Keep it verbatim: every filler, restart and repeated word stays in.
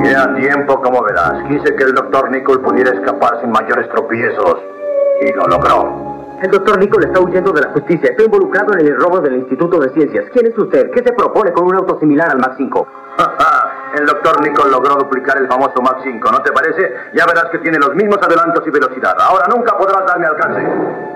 Llegué a tiempo, como verás. Quise que el doctor Nicol pudiera escapar sin mayores tropiezos. Y lo logró. El doctor Nicol está huyendo de la justicia. Está involucrado en el robo del Instituto de Ciencias. ¿Quién es usted? ¿Qué se propone con un auto similar al Mach cinco? El doctor Nicol logró duplicar el famoso Mach cinco, ¿no te parece? Ya verás que tiene los mismos adelantos y velocidad. Ahora nunca podrás darme alcance.